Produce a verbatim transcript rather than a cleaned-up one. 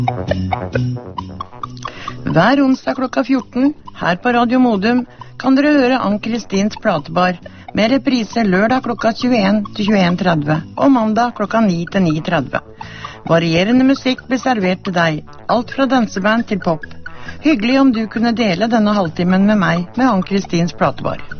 Hver onsdag klokka fjorten, her på Radio Modum, kan dere høre Ann-Kristins platebar, med reprise lørdag klokka tjueen til tjueen tretti, og mandag klokka ni til ni tretti. Varierende musikk blir servert til deg, alt fra danseband til pop. Hyggelig om du kunne dele denne halvtimen med meg med Ann-Kristins platebar.